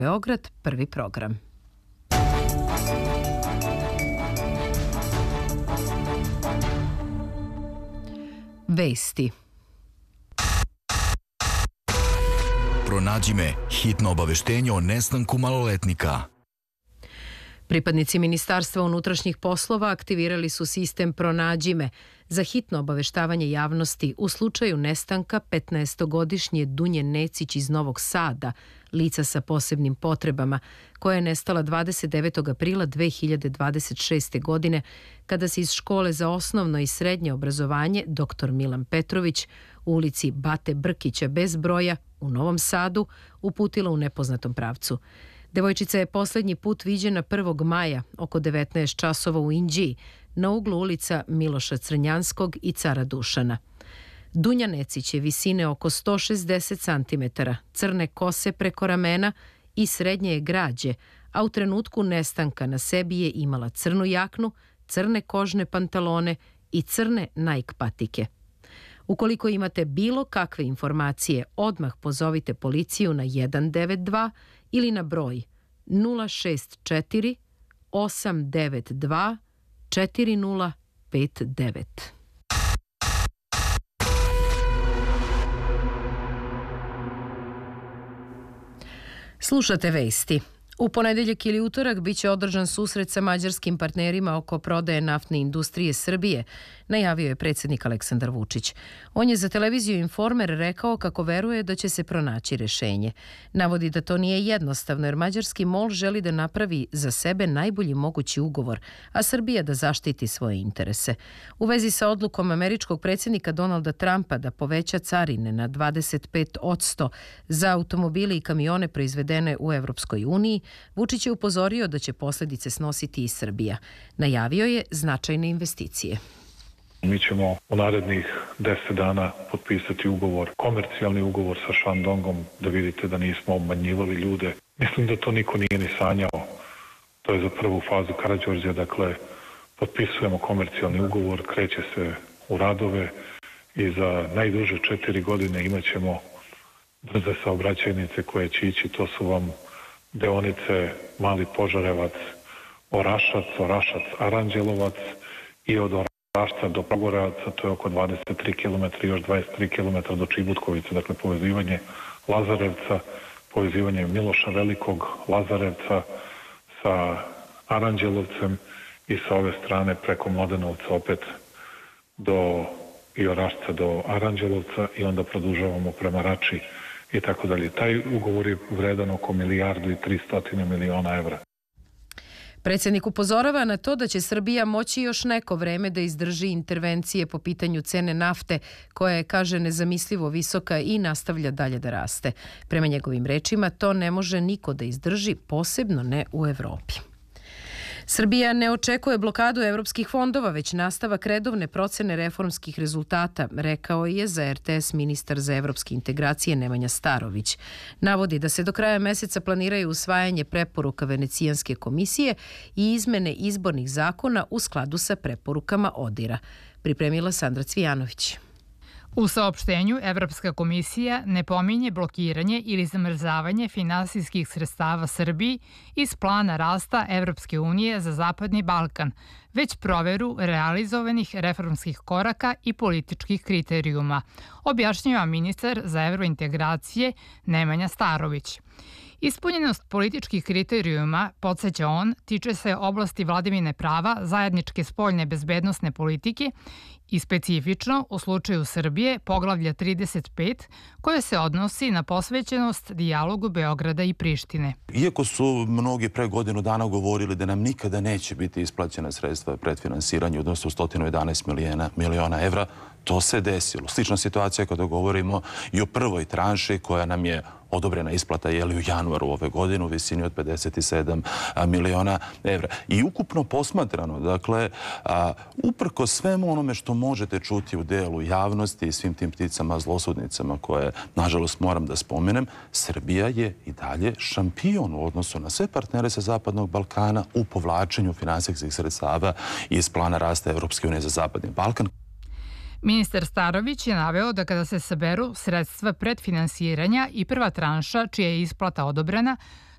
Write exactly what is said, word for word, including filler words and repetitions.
Beograd, prvi program. Vesti. Pronađi me, hitno obaveštenje o nestanku maloletnika. Pripadnici Ministarstva unutrašnjih poslova aktivirali su sistem Pronađi me za hitno obaveštavanje javnosti u slučaju nestanka petnaestogodišnje Dunje Necić iz Novog Sada, lica sa posebnim potrebama, koja je nestala dvadeset devetog aprila dve hiljade dvadeset šeste. godine kada se iz škole za osnovno i srednje obrazovanje doktor Milan Petrović u ulici Bate Brkića bez broja u Novom Sadu uputila u nepoznatom pravcu. Devojčica je poslednji put viđena prvog maja oko devetnaest časova u Inđiji, na uglu ulica Miloša Crnjanskog i Cara Dušana. Dunja Necić je visine oko sto šezdeset centimetara, crne kose preko ramena i srednje je građe, a u trenutku nestanka na sebi je imala crnu jaknu, crne kožne pantalone i crne Nike patike. Ukoliko imate bilo kakve informacije, odmah pozovite policiju na jedan devet dva ili na broj nula šest četiri osam devet dva četiri nula pet devet. Slušate vesti. U ponedeljak ili utorak biće održan susret sa mađarskim partnerima oko prodaje naftne industrije Srbije, najavio je predsjednik Aleksandar Vučić. On je za televiziju Informer rekao kako veruje da će se pronaći rešenje. Navodi da to nije jednostavno jer mađarski MOL želi da napravi za sebe najbolji mogući ugovor, a Srbija da zaštiti svoje interese. U vezi sa odlukom američkog predsjednika Donalda Trumpa da poveća carine na dvadeset pet posto za automobile i kamione proizvedene u Evropskoj uniji, Vučić je upozorio da će posljedice snositi i Srbija. Najavio je značajne investicije. Mi ćemo u narednih deset dana potpisati ugovor, komercijalni ugovor sa Shandongom, da vidite da nismo obmanjivali ljude. Mislim da to niko nije ni sanjao. To je za prvu fazu Karađorđa, dakle, potpisujemo komercijalni ugovor, kreće se u radove i za najduže četiri godine imat ćemo brze saobraćajnice koje će ići, to su vam deonice Mali Požarevac, Orašac, Orašac, Aranđelovac i od Orašca do Pragorevaca, to je oko dvadeset tri kilometra, još dvadeset tri kilometra do Čibutkovice, dakle povezivanje Lazarevca, povezivanje Miloša Velikog, Lazarevca sa Aranđelovcem i sa ove strane preko Mladenovca opet do i Orašca do Aranđelovca i onda produžavamo prema Rači i tako dalje. Taj ugovor je vredan oko milijardu i tristo miliona evra. Predsjednik upozorava na to da će Srbija moći još neko vreme da izdrži intervencije po pitanju cene nafte, koja je, kaže, nezamislivo visoka i nastavlja dalje da raste. Prema njegovim rečima, to ne može niko da izdrži, posebno ne u Evropi. Srbija ne očekuje blokadu evropskih fondova, već nastavak redovne procene reformskih rezultata, rekao je za er te es ministar za evropske integracije Nemanja Starović. Navodi da se do kraja meseca planiraju usvajanje preporuka Venecijanske komisije i izmene izbornih zakona u skladu sa preporukama ODIR-a. Pripremila Sandra Cvijanović. U saopštenju Evropska komisija ne pominje blokiranje ili zamrzavanje finansijskih sredstava Srbiji iz plana rasta Evropske unije za Zapadni Balkan, već proveru realizovanih reformskih koraka i političkih kriterijuma, objašnjava ministar za evrointegracije Nemanja Starović. Ispunjenost političkih kriterijuma, podsjeća on, tiče se oblasti vladavine prava, zajedničke spoljne bezbednosne politike i specifično u slučaju Srbije poglavlja trideset pet koje se odnosi na posvećenost dijalogu Beograda i Prištine. Iako su mnogi pre godinu dana govorili da nam nikada neće biti isplaćena sredstva predfinansiranja, odnosno sto jedanaest miliona evra, to se desilo. Slična situacija kada govorimo i o prvoj tranši koja nam je odobrena isplata je li u januaru ove godine u visini od pedeset sedam miliona evra. I ukupno posmatrano, dakle, uprko svemu onome što možete čuti u delu javnosti i svim tim pticama, zlosudnicama koje, nažalost, moram da spomenem, Srbija je i dalje šampion u odnosu na sve partnere sa Zapadnog Balkana u povlačenju finansijskih sredstava iz plana rasta Evropske unije za Zapadni Balkan. Ministar Starović je naveo da kada se saberu sredstva predfinansiranja i prva tranša čija je isplata odobrena,